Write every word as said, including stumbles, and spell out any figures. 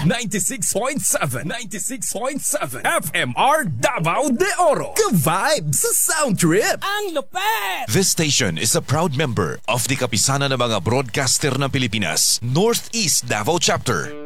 ninety-six point seven, ninety-six point seven F M R Davao de Oro. Ka-vibe sa sound trip. Ang lupet! This station is a proud member of the Kapisanan ng mga Broadcaster ng Pilipinas, Northeast Davao Chapter.